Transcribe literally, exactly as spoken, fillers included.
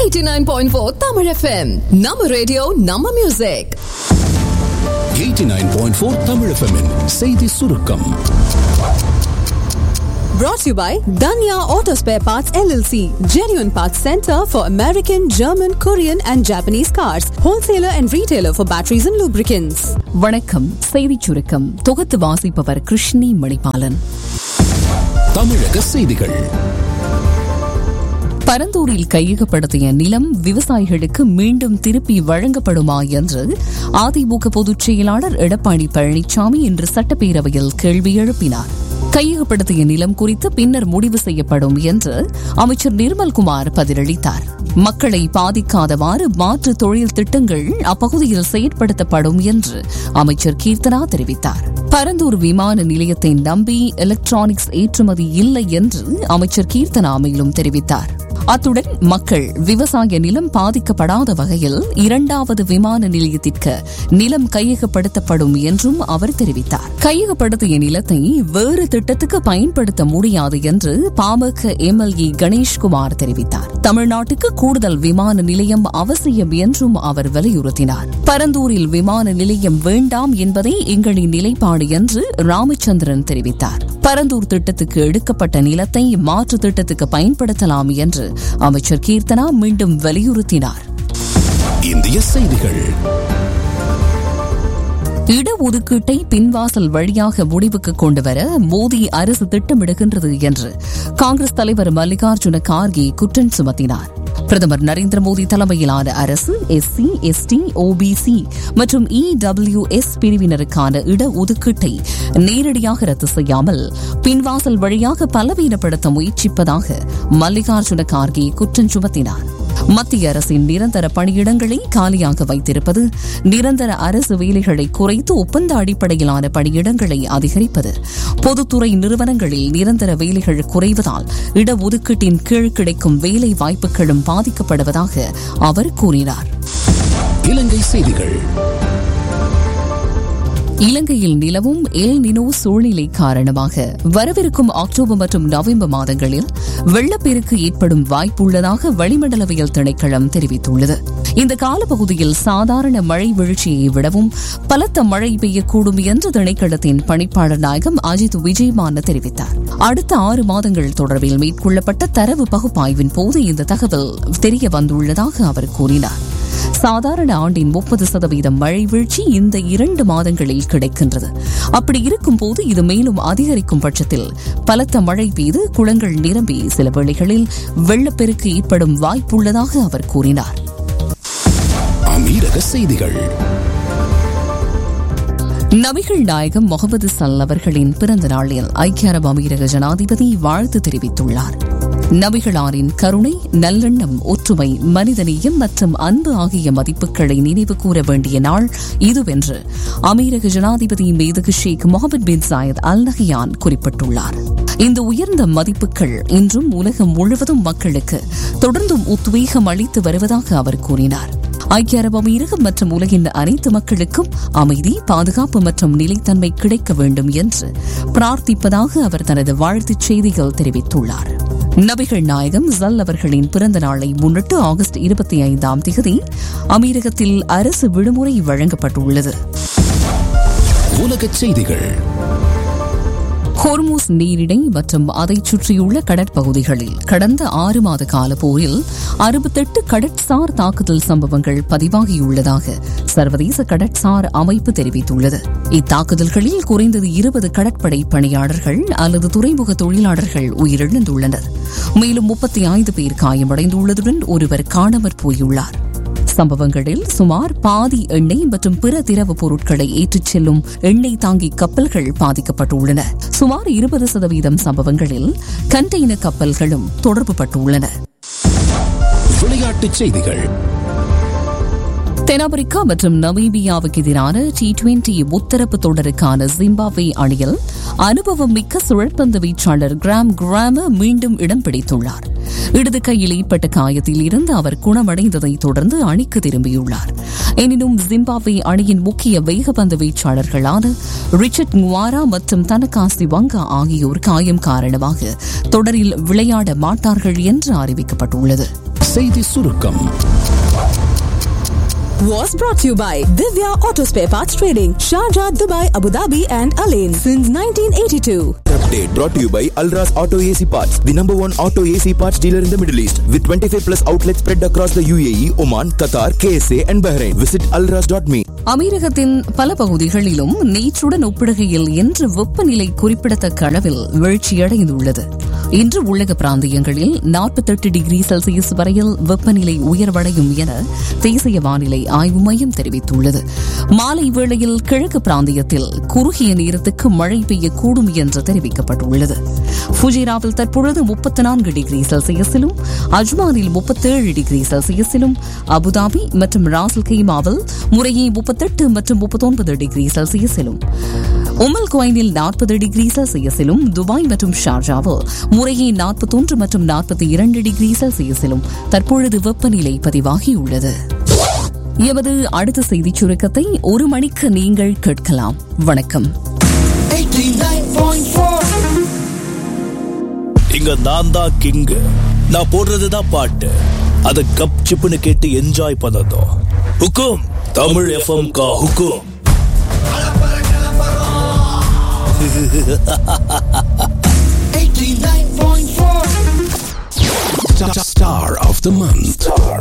eighty-nine point four Tamil F M. நம்ம radio நம்ம music. eighty-nine point four Tamil F M -இன் செய்தி சுருக்கம். Brought to you by Danya Auto Spare Parts L L C, genuine parts center for American, German, Korean and Japanese cars, wholesaler and retailer for batteries and lubricants. வணக்கம். செய்தி சுருக்கம் தொகுத்து வாசிப்பவர் கிருஷ்ணி மணிபாலன். தமிழக செய்திகள். பரந்தூரில் கையகப்படுத்திய நிலம் விவசாயிகளுக்கு மீண்டும் திருப்பி வழங்கப்படுமா என்று அதிமுக பொதுச் செயலாளர் எடப்பாடி பழனிசாமி இன்று சட்டப்பேரவையில் கேள்வி எழுப்பினார். கையகப்படுத்திய நிலம் குறித்து பின்னர் முடிவு செய்யப்படும் என்று அமைச்சர் நிர்மல்குமார் பதிலளித்தார். மக்களை பாதிக்காதவாறு மாற்று தொழில் திட்டங்கள் அப்பகுதியில் செயற்படுத்தப்படும் என்று அமைச்சர் கீர்த்தனா தெரிவித்தார். பரந்தூர் விமான நிலையத்தை நம்பி எலக்ட்ரானிக்ஸ் ஏற்றுமதி இல்லை என்று அமைச்சர் கீர்த்தனா மேலும் தெரிவித்தார். அத்துடன் மக்கள் விவசாய நிலம் பாதிக்கப்படாத வகையில் இரண்டாவது விமான நிலையத்திற்கு நிலம் கையகப்படுத்தப்படும் என்றும் அவர் தெரிவித்தார். கையகப்படுத்திய நிலத்தை வேறு திட்டத்துக்கு பயன்படுத்த முடியாது என்று பாமக எம்எல்ஏ கணேஷ்குமார் தெரிவித்தார். தமிழ்நாட்டுக்கு கூடுதல் விமான நிலையம் அவசியம் என்றும் அவர் வலியுறுத்தினார். பரந்தூரில் விமான நிலையம் வேண்டாம் என்பதே எங்களின் நிலைப்பாடு என்று ராமச்சந்திரன் தெரிவித்தார். பரந்தூர் திட்டத்துக்கு எடுக்கப்பட்ட நிலத்தை மாற்று திட்டத்துக்கு பயன்படுத்தலாம் என்று அமைச்சர் கீர்த்தனா மீண்டும் வலியுறுத்தினார். இந்திய செய்திகள். இடஒதுக்கீட்டை பின்வாசல் வழியாக முடிவுக்கு கொண்டுவர மோடி அரசு திட்டமிடுகின்றது என்று காங்கிரஸ் தலைவர் மல்லிகார்ஜுன கார்கே குற்றம் சுமத்தினார். பிரதமர் நரேந்திர மோடி தலைமையிலான அரசு எஸ்சி, எஸ்டி, ஓபிசி மற்றும் இடபிள்யூஎஸ் பிரிவினருக்கான இடஒதுக்கீட்டை நேரடியாக ரத்து செய்யாமல் பின்வாசல் வழியாக பலவீனப்படுத்த முயற்சிப்பதாக மல்லிகார்ஜுன கார்கே குற்றம் சுமத்தினார். மத்திய அரசின் நிரந்தர பணியிடங்களை காலியாக வைத்திருப்பது, நிரந்தர அரசு வேலைகளை குறைத்து ஒப்பந்த அடிப்படையிலான பணியிடங்களை அதிகரிப்பது, பொதுத்துறை நிறுவனங்களில் நிரந்தர வேலைகள் குறைவதால் இடஒதுக்கீட்டின் கீழ் கிடைக்கும் வேலை வாய்ப்புகளும் பாதிக்கப்படுவதாக அவர் கூறினார். இலங்கை செய்திகள். இலங்கையில் நிலவும் எல் நினோ சூழ்நிலை காரணமாக வரவிருக்கும் அக்டோபர் மற்றும் நவம்பர் மாதங்களில் வெள்ளப்பெருக்கு ஏற்படும் வாய்ப்புள்ளதாக வளிமண்டலவியல் திணைக்களம் தெரிவித்துள்ளது. இந்த காலப்பகுதியில் சாதாரண மழை வீழ்ச்சியை விடவும் பலத்த மழை பெய்யக்கூடும் என்று திணைக்களத்தின் பணிப்பாளர் நாயகம் அஜித் விஜயமான தெரிவித்தார். அடுத்த ஆறு மாதங்கள் தொடர்பில் மேற்கொள்ளப்பட்ட தரவு பகுப்பாய்வின் போது இந்த தகவல் தெரிய வந்துள்ளதாக அவர் கூறினார். சாதாரண ஆண்டின் முப்பது சதவீதம் மழை வீழ்ச்சி இந்த இரண்டு மாதங்களில் கிடைக்கின்றது. அப்படி இருக்கும் போது இது மேலும் அதிகரிக்கும் பட்சத்தில் பலத்த மழை பெய்து குளங்கள் நிரம்பி சில வேளைகளில் வெள்ளப்பெருக்கு ஏற்படும் வாய்ப்புள்ளதாக அவர் கூறினார். அமீரக செய்திகள். நபிகள் நாயகம் முகமது ஸல்லல்லாஹு அவர்களின் பிறந்த நாளில் ஐக்கிய அரபு அமீரக ஜனாதிபதி வாழ்த்து தெரிவித்துள்ளார். நபிகளாரின் கருணை, நல்லெண்ணம், ஒற்றுமை, மனிதநேயம் மற்றும் அன்பு ஆகிய மதிப்புகளை நினைவு கூற வேண்டிய நாள் இதுவென்று அமீரக ஜனாதிபதி மேதகு ஷேக் முகமது பின் சாயத் அல் நஹ்யான் குறிப்பிட்டுள்ளார். இந்த உயர்ந்த மதிப்புகள் இன்றும் உலகம் முழுவதும் மக்களுக்கு தொடர்ந்தும் உத்வேகம் அளித்து வருவதாக அவர் கூறினார். ஐக்கிய அரபு அமீரகம் மற்றும் உலகின் அனைத்து மக்களுக்கும் அமைதி, பாதுகாப்பு மற்றும் நிலைத்தன்மை கிடைக்க வேண்டும் என்று பிரார்த்திப்பதாக அவர் தனது வாழ்த்துச் செய்திகள் தெரிவித்துள்ளார். நபிகள் நாயகம் ஸல் அவர்களின் பிறந்த நாளை முன்னிட்டு ஆகஸ்ட் இருபத்தி ஐந்தாம் தேதி அமீரகத்தில் அரசு விடுமுறை வழங்கப்பட்டுள்ளது. உலகச் செய்திகள். ஹோர்மூஸ் நீரிணை மற்றும் அதைச் சுற்றியுள்ள கடற்பகுதிகளில் கடந்த ஆறு மாத கால போரில் அறுபத்தெட்டு கடற்சார் தாக்குதல் சம்பவங்கள் பதிவாகியுள்ளதாக சர்வதேச கடற்சார் அமைப்பு தெரிவித்துள்ளது. இத்தாக்குதல்களில் குறைந்தது இருபது கடற்படை பணியாளர்கள் அல்லது துறைமுக தொழிலாளர்கள் உயிரிழந்துள்ளனர். மேலும் முப்பத்தி ஐந்து பேர் காயமடைந்துள்ளதுடன் ஒருவர் காணாமற் போயுள்ளார். சம்பவங்களில் சுமார் பாதி எண்ணெய் மற்றும் பிற திரவ பொருட்களை ஏற்றிச் செல்லும் எண்ணெய் தாங்கி கப்பல்கள் பாதிக்கப்பட்டுள்ளன. சுமார் இருபது சதவீதம் சம்பவங்களில் கண்டெய்னர் கப்பல்களும் தொடர்புபட்டுள்ளன. விளையாட்டுச் செய்திகள். தென்னாப்பிரிக்கா மற்றும் நமீபியாவுக்கு எதிரான டி டுவெண்டி முத்தரப்பு தொடருக்கான ஜிம்பாப்வே அணியில் அனுபவம் மிக்க சுழற்பந்து வீச்சாளர் கிராம் கிராம மீண்டும் இடம் பிடித்துள்ளார். இடது கையில் ஏற்பட்ட காயத்தில் இருந்து அவர் குணமடைந்ததை தொடர்ந்து அணிக்கு திரும்பியுள்ளார். எனினும் ஜிம்பாப்வே அணியின் முக்கிய வேகப்பந்து வீச்சாளர்களான ரிச்சர்ட் nguara மற்றும் தனகாசி வங்கா ஆகியோர் காயம் காரணமாக தொடரில் விளையாட மாட்டார்கள் என்று அறிவிக்கப்பட்டுள்ளது. செய்தி சுருக்கம். Was brought to you by Divya Auto Spare Parts Trading, Sharjah, Dubai, Abu Dhabi and Alain since nineteen eighty-two. Update brought to you by Alras Auto A C Parts, the number one auto A C parts dealer in the Middle East, with twenty-five plus outlets spread across the U A E, Oman, Qatar, K S A and Bahrain. Visit alras dot me. அமீரகத்தின் பல பகுதிகளிலும் நேற்றுடன் ஒப்பிடுகையில் இன்று வெப்பநிலை குறிப்பிடத்தக்க அளவில் வீழ்ச்சியடைந்துள்ளது. இன்று உள்ளக பிராந்தியங்களில் நாற்பத்தெட்டு டிகிரி செல்சியஸ் வரையில் வெப்பநிலை உயர்வடையும் என தேசிய வானிலை ஆய்வு மையம் தெரிவித்துள்ளது. மாலை வேளையில் கிழக்கு பிராந்தியத்தில் குறுகிய நேரத்துக்கு மழை பெய்யக்கூடும் என்று தெரிவிக்கப்பட்டுள்ளது. ஃபுஜிராவில் தற்பொழுது முப்பத்தி நான்கு டிகிரி செல்சியஸிலும், அஜ்மானில் முப்பத்தேழு டிகிரி செல்சியஸிலும், அபுதாபி மற்றும் ராசல் கைமாவில் முறையே முப்பத்தெட்டு மற்றும் முப்பத்தொன்பது டிகிரி செல்சியஸிலும், உமல் குவைனில் நாற்பது டிகிரி செல்சியஸிலும், துபாய் மற்றும் ஷார்ஜாவில் முறையே நாற்பத்தொன்று மற்றும் நாற்பத்தி இரண்டு டிகிரி செல்சியஸிலும் தற்பொழுது வெப்பநிலை பதிவாகியுள்ளது. எமது அடுத்த செய்திச் சுருக்கத்தை ஒரு மணிக்கு நீங்கள் கேட்கலாம். வணக்கம். இங்க நான் தான் கிங். நான் போடுறதுதான் பாட்டு. அத கப் சிப்புன்னு கேட்டு என்ஜாய் பண்ணதும் ஹுக்கும் தமிழ் எஃப்எம் கா ஹுக்கும். Star of the month. Star